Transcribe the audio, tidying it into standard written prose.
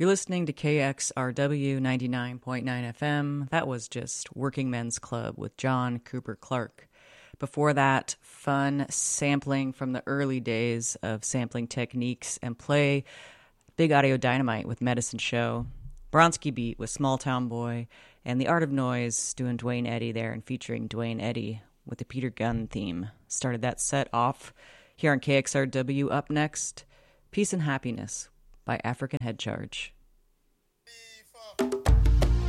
You're listening to KXRW 99.9 FM. That was just Working Men's Club with John Cooper Clarke. Before that, fun sampling from the early days of sampling techniques and play. Big Audio Dynamite with Medicine Show. Bronski Beat with Small Town Boy. And The Art of Noise doing Duane Eddy there and featuring Duane Eddy with the Peter Gunn theme. Started that set off here on KXRW. Up next, Peace and Happiness by African Head Charge.